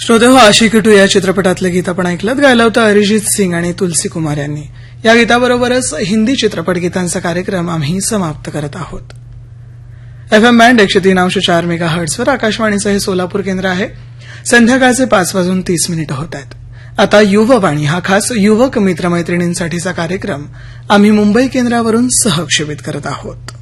श्रोतेहो, आशिकी 2 या चित्रपटातलं गीत आपण ऐकलं. गायलं होतं अरिजित सिंग आणि तुलसी कुमार यांनी. या गीताबरोबरच हिंदी चित्रपट गीतांचा कार्यक्रम आम्ही समाप्त करत आहोत. FM बँड 103.4 मेगाहर्ट्झवर आकाशवाणीचं हे सोलापूर केंद्र आहे. संध्याकाळचे 5:30 होत आहेत. आता युववाणी हा खास युवक मित्रमैत्रिणींसाठीचा कार्यक्रम आम्ही मुंबई केंद्रावरून सहक्षेपित करत आहोत.